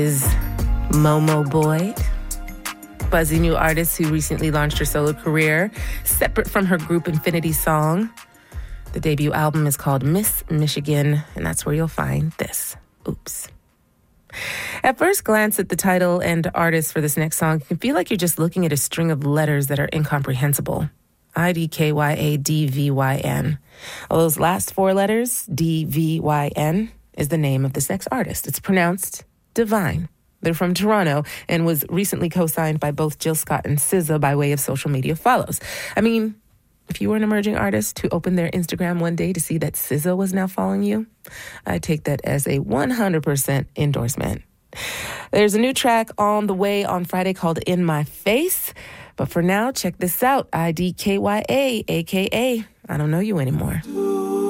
Is Momo Boyd, buzzy new artist who recently launched her solo career separate from her group Infinity Song. The debut album is called Miss Michigan, and that's where you'll find this. Oops. At first glance at the title and artist for this next song, you can feel like you're just looking at a string of letters that are incomprehensible. IDKYADVYN. All those last four letters, DVYN, is the name of this next artist. It's pronounced Divine. They're from Toronto and was recently co-signed by both Jill Scott and SZA by way of social media follows. I mean, if you were an emerging artist who opened their Instagram one day to see that SZA was now following you, I take that as a 100% endorsement. There's a new track on the way on Friday called In My Face. But for now, check this out. IDKYA, a.k.a. I Don't Know You Anymore.